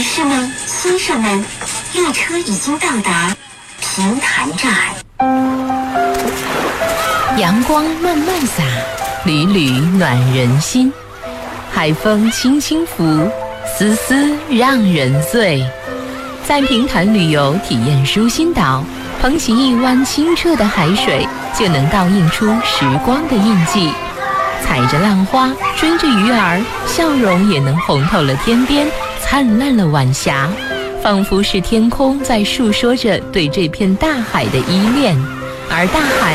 士们、先生们，列车已经到达平潭站。 阳光慢慢洒，缕缕暖人心。海风轻轻拂，丝丝让人醉。在平潭旅游体验舒心岛，捧起一湾清澈的海水，就能倒映出时光的印记。踩着浪花，追着鱼儿，笑容也能红透了天边，灿烂了晚霞，仿佛是天空在诉说着对这片大海的依恋，而大海